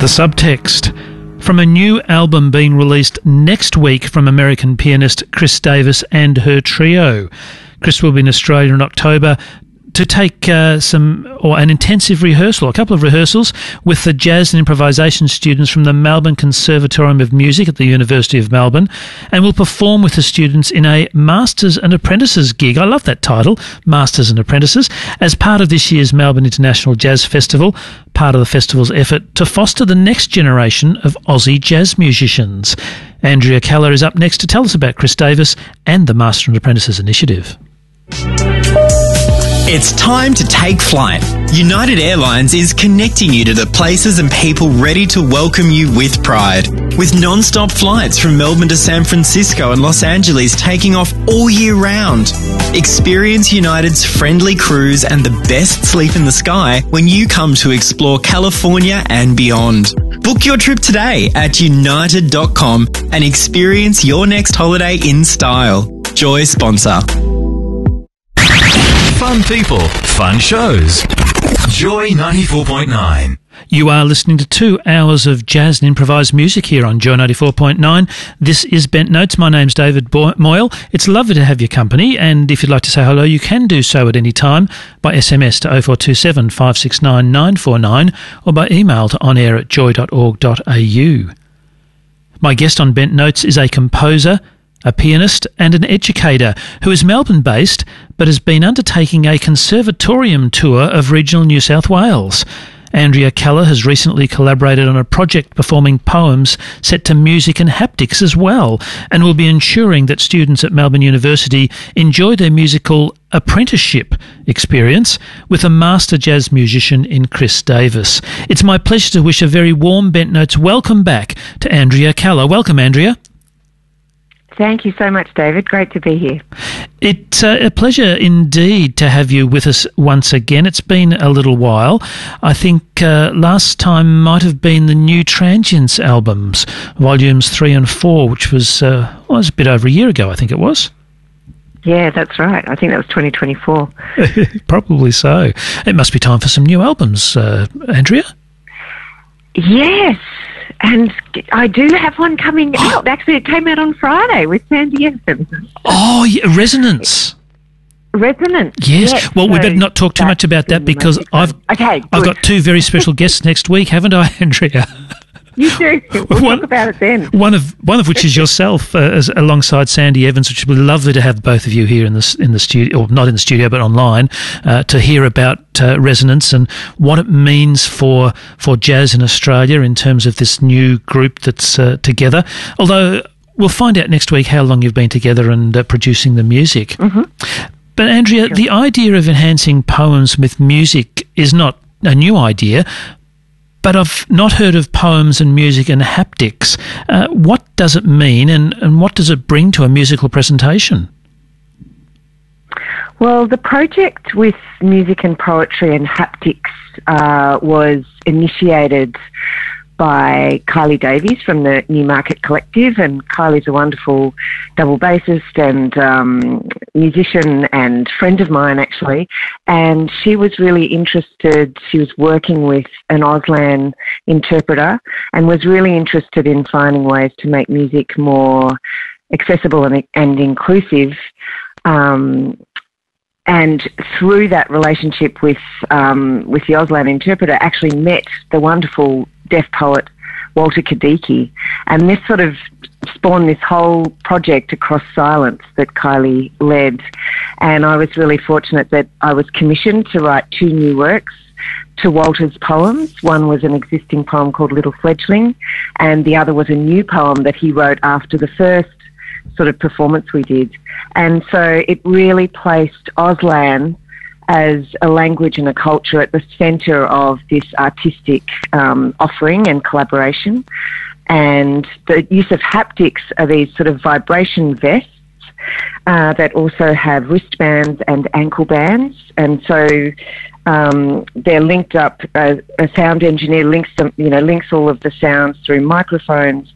The subtext from a new album being released next week from American pianist Chris Davis and her trio. Chris will be in Australia in October to take an intensive rehearsal, a couple of rehearsals with the jazz and improvisation students from the Melbourne Conservatorium of Music at the University of Melbourne, and will perform with the students in a Masters and Apprentices gig. I love that title, Masters and Apprentices, as part of this year's Melbourne International Jazz Festival, part of the festival's effort to foster the next generation of Aussie jazz musicians. Andrea Keller is up next to tell us about Chris Davis and the Master and Apprentices initiative. It's time to take flight. United Airlines is connecting you to the places and people ready to welcome you with pride. With non-stop flights from Melbourne to San Francisco and Los Angeles taking off all year round. Experience United's friendly crews and the best sleep in the sky when you come to explore California and beyond. Book your trip today at united.com and experience your next holiday in style. Joy sponsor. Fun people, fun shows. Joy 94.9. You are listening to 2 hours of jazz and improvised music here on Joy 94.9. This is Bent Notes. My name's David Moyle. It's lovely to have your company, and if you'd like to say hello, you can do so at any time by SMS to 0427 569 949 or by email to onair@joy.org.au. My guest on Bent Notes is a composer, a pianist and an educator who is Melbourne-based but has been undertaking a conservatorium tour of regional New South Wales. Andrea Keller has recently collaborated on a project performing poems set to music and haptics as well, and will be ensuring that students at Melbourne University enjoy their musical apprenticeship experience with a master jazz musician in Chris Davis. It's my pleasure to wish a very warm Bent Notes welcome back to Andrea Keller. Welcome, Andrea. Thank you so much, David. Great to be here. It's a pleasure indeed to have you with us once again. It's been a little while. I think last time might have been the New Transients albums, volumes 3 and 4, which was a bit over a year ago, I think it was. Yeah, that's right. I think that was 2024. Probably so. It must be time for some new albums, Andrea? Yes. And I do have one coming out. Actually, it came out on Friday with Sandy Evans. Oh, yeah, Resonance. Resonance. Yes. Well, we better not talk too much about that because I've got 2 very special guests next week, haven't I, Andrea? You do. We'll talk about it then. One of which is yourself, alongside Sandy Evans, which would be lovely to have both of you here in the studio, or not in the studio, but online, to hear about Resonance and what it means for jazz in Australia in terms of this new group that's together. Although we'll find out next week how long you've been together and producing the music. Mm-hmm. But Andrea, the idea of enhancing poems with music is not a new idea. But I've not heard of poems and music and haptics. What does it mean and what does it bring to a musical presentation? Well, the project with music and poetry and haptics was initiated by Kylie Davies from the Newmarket Collective, and Kylie's a wonderful double bassist and musician and friend of mine, actually, and she was really interested. She was working with an Auslan interpreter and was really interested in finding ways to make music more accessible and inclusive, and through that relationship with the Auslan interpreter, actually met the wonderful deaf poet Walter Kadiki, and this sort of spawned this whole project across silence that Kylie led. And I was really fortunate that I was commissioned to write 2 new works to Walter's poems. One was an existing poem called Little Fledgling, and the other was a new poem that he wrote after the first sort of performance we did. And so it really placed Auslan as a language and a culture at the centre of this artistic offering and collaboration. And the use of haptics are these sort of vibration vests that also have wristbands and ankle bands. And so they're linked up. A sound engineer links them, links all of the sounds through microphones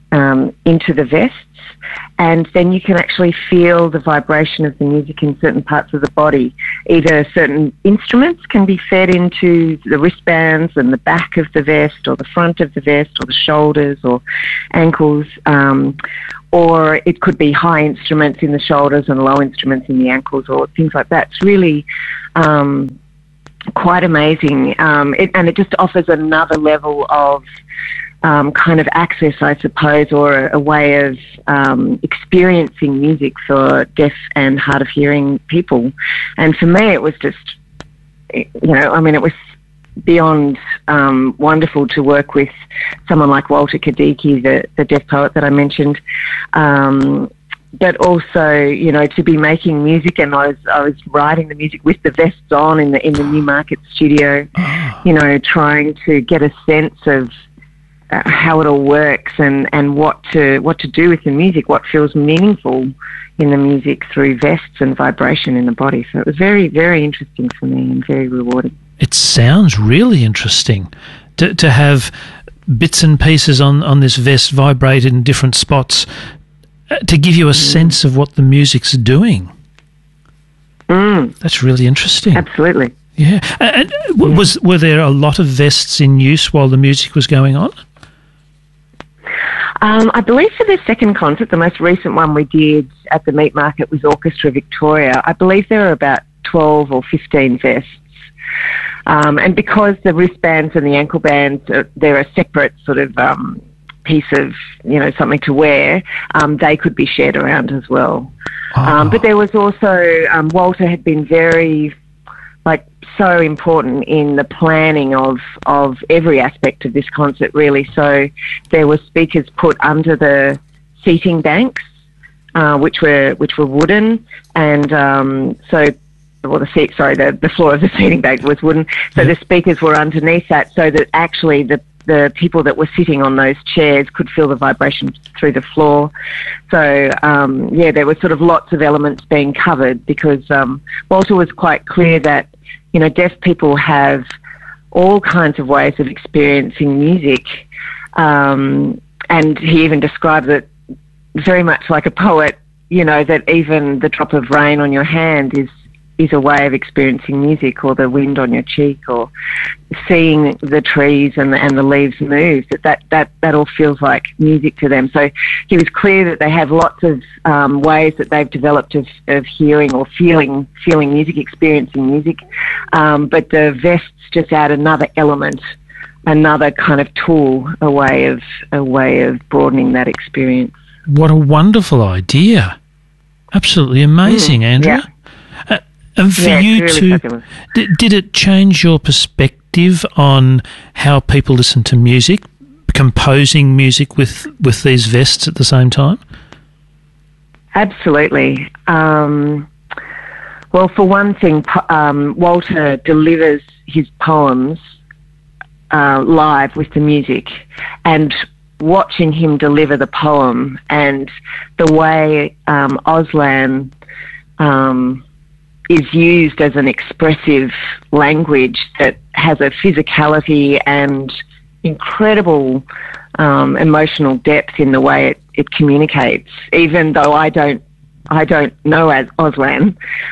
into the vests, and then you can actually feel the vibration of the music in certain parts of the body. Either certain instruments can be fed into the wristbands and the back of the vest, or the front of the vest, or the shoulders or ankles, or it could be high instruments in the shoulders and low instruments in the ankles, or things like that. It's really quite amazing, and it just offers another level of kind of access, I suppose, or a way of experiencing music for deaf and hard of hearing people. And for me, it was just, it was beyond wonderful to work with someone like Walter Kadicki, the deaf poet that I mentioned. But also, to be making music, and I was writing the music with the vests on in the Newmarket studio, trying to get a sense of how it all works and what to do with the music, what feels meaningful in the music through vests and vibration in the body. So it was very, very interesting for me and very rewarding. It sounds really interesting to have bits and pieces on this vest vibrate in different spots to give you a sense of what the music's doing. That's really interesting. Absolutely. Yeah. And were there a lot of vests in use while the music was going on? I believe for the second concert, the most recent one we did at the Meat Market with Orchestra Victoria, I believe there were about 12 or 15 vests. And because the wristbands and the ankle bands, they're a separate sort of piece of, something to wear, they could be shared around as well. But there was also, Walter had been very, so important in the planning of every aspect of this concert, really. So there were speakers put under the seating banks, which were wooden, and the floor of the seating bank was wooden. So the speakers were underneath that, so that actually the people that were sitting on those chairs could feel the vibration through the floor. So, there were sort of lots of elements being covered, because Walter was quite clear that, deaf people have all kinds of ways of experiencing music, and he even described it very much like a poet, that even the drop of rain on your hand is a way of experiencing music, or the wind on your cheek, or seeing the trees and the leaves move, that all feels like music to them. So he was clear that they have lots of ways that they've developed of hearing or feeling music, experiencing music, but the vests just add another element, another kind of tool, a way of broadening that experience. What a wonderful idea. Absolutely amazing, Andrea. Yeah. And for you really did it change your perspective on how people listen to music, composing music with these vests at the same time? Absolutely. Well, for one thing, Walter delivers his poems live with the music, and watching him deliver the poem and the way Auslan is used as an expressive language that has a physicality and incredible emotional depth in the way it communicates, even though I don't know as Auslan.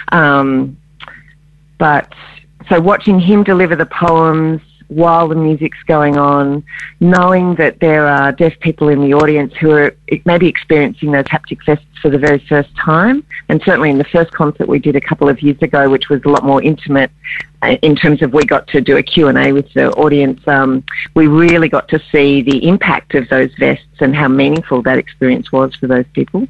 But so watching him deliver the poems while the music's going on, knowing that there are deaf people in the audience who are maybe experiencing those haptic vests for the very first time, and certainly in the first concert we did a couple of years ago, which was a lot more intimate in terms of we got to do a Q&A with the audience, we really got to see the impact of those vests and how meaningful that experience was for those people.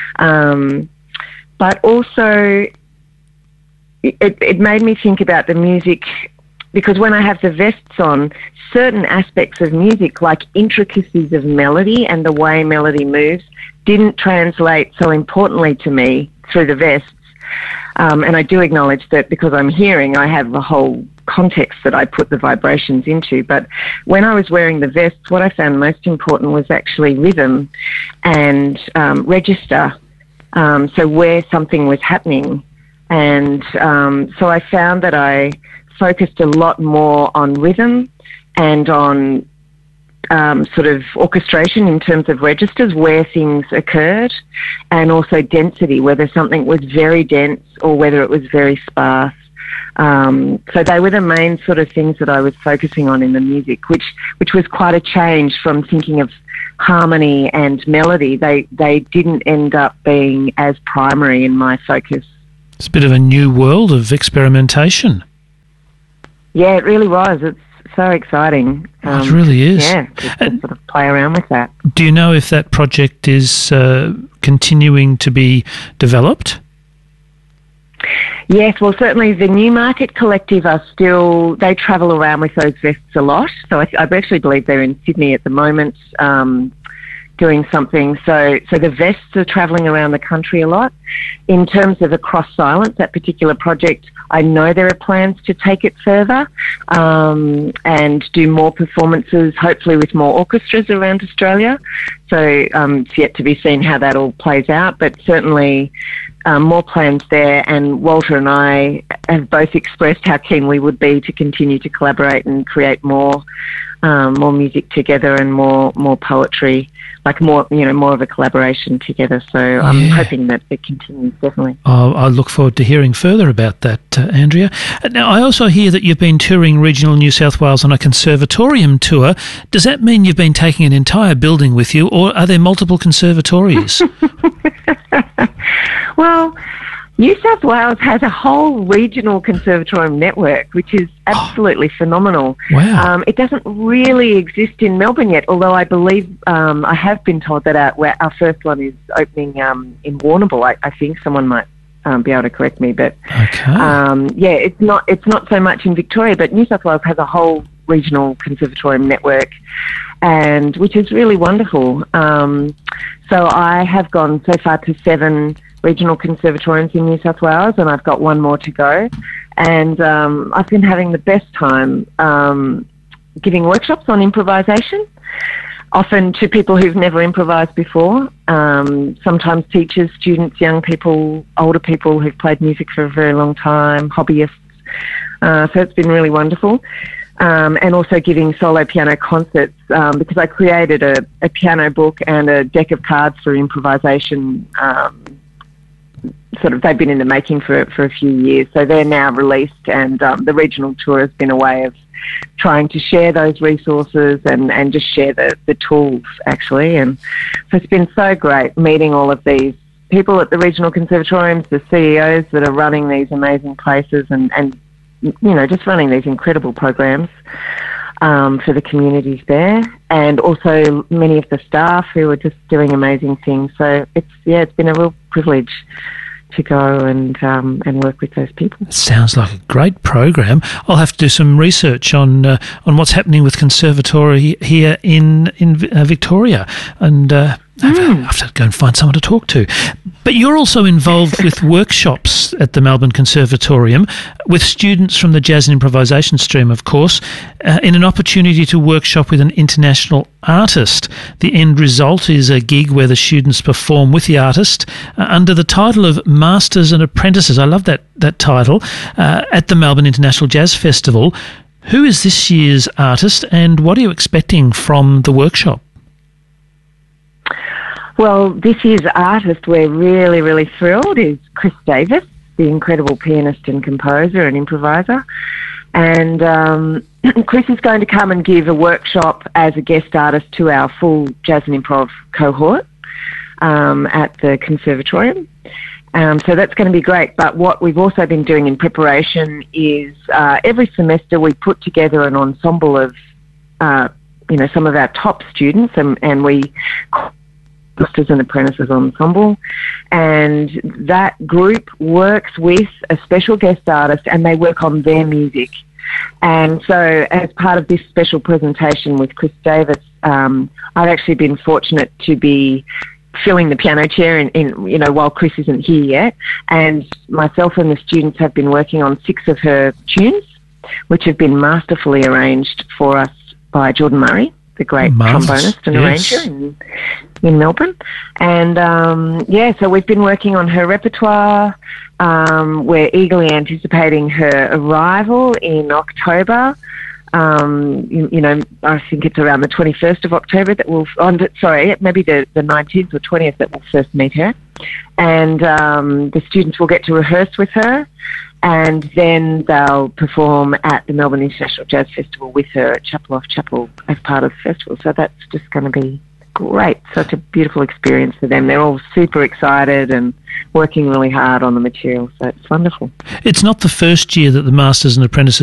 But also it made me think about the music, because when I have the vests on, certain aspects of music, like intricacies of melody and the way melody moves, didn't translate so importantly to me through the vests. And I do acknowledge that because I'm hearing, I have a whole context that I put the vibrations into. But when I was wearing the vests, what I found most important was actually rhythm and register, so where something was happening. And so I found that I focused a lot more on rhythm and on sort of orchestration in terms of registers where things occurred, and also density, whether something was very dense or whether it was very sparse. So they were the main sort of things that I was focusing on in the music, which was quite a change from thinking of harmony and melody. They didn't end up being as primary in my focus. It's a bit of a new world of experimentation. Yeah, it really was. It's so exciting. It really is. Yeah, to sort of play around with that. Do you know if that project is continuing to be developed? Yes, well, certainly the Newmarket Collective are still, they travel around with those vests a lot. So I actually believe they're in Sydney at the moment doing something. So the vests are travelling around the country a lot. In terms of Across Silence, that particular project, I know there are plans to take it further and do more performances, hopefully with more orchestras around Australia. So it's yet to be seen how that all plays out, but certainly more plans there, and Walter and I have both expressed how keen we would be to continue to collaborate and create more music together and more poetry, like more of a collaboration together. So I'm hoping that it continues, definitely. I look forward to hearing further about that, Andrea. Now, I also hear that you've been touring regional New South Wales on a conservatorium tour. Does that mean you've been taking an entire building with you, or are there multiple conservatories? Well, New South Wales has a whole regional conservatorium network, which is absolutely phenomenal. Wow. It doesn't really exist in Melbourne yet, although I believe I have been told that our first one is opening in Warrnambool. I think someone might be able to correct me, but okay. it's not so much in Victoria, but New South Wales has a whole regional conservatorium network, and which is really wonderful. So I have gone so far to 7 regional conservatoriums in New South Wales, and I've got one more to go. And I've been having the best time giving workshops on improvisation, often to people who've never improvised before, sometimes teachers, students, young people, older people who've played music for a very long time, hobbyists. So it's been really wonderful. And also giving solo piano concerts because I created a piano book and a deck of cards for improvisation. They've been in the making for a few years, so they're now released, and the regional tour has been a way of trying to share those resources and just share the tools, actually. And so it's been so great meeting all of these people at the regional conservatoriums, the CEOs that are running these amazing places, and just running these incredible programs for the communities there, and also many of the staff who are just doing amazing things. So it's been a real privilege to go and work with those people. It sounds like a great program. I'll have to do some research on what's happening with conservatory here in Victoria, and I have to go and find someone to talk to. But you're also involved with workshops at the Melbourne Conservatorium with students from the jazz and improvisation stream, of course, in an opportunity to workshop with an international artist. The end result is a gig where the students perform with the artist under the title of Masters and Apprentices. I love that title, at the Melbourne International Jazz Festival. Who is this year's artist, and what are you expecting from the workshop? Well, this year's artist, we're really, really thrilled, is Chris Davis, the incredible pianist and composer and improviser. And Chris is going to come and give a workshop as a guest artist to our full jazz and improv cohort at the Conservatorium. So that's going to be great. But what we've also been doing in preparation is every semester we put together an ensemble of, some of our top students, and we Masters and Apprentices Ensemble, and that group works with a special guest artist and they work on their music. And so as part of this special presentation with Chris Davis, I've actually been fortunate to be filling the piano chair in while Chris isn't here yet, and myself and the students have been working on 6 of her tunes, which have been masterfully arranged for us by Jordan Murray, the great trombonist and arranger in Melbourne. And so we've been working on her repertoire. We're eagerly anticipating her arrival in October. I think it's around the 21st of October maybe the 19th or 20th that we'll first meet her. And the students will get to rehearse with her, and then they'll perform at the Melbourne International Jazz Festival with her at Chapel Off Chapel as part of the festival. So that's just going to be great. Such a beautiful experience for them. They're all super excited and working really hard on the material, so it's wonderful. It's not the first year that the Masters and Apprentices